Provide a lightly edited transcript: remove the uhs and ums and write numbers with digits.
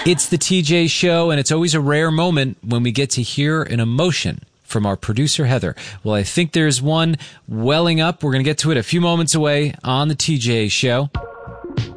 It's the TJ Show, and it's always a rare moment when we get to hear an emotion from our producer, Heather. Well, I think there's one welling up. We're going to get to it a few moments away on the TJ Show.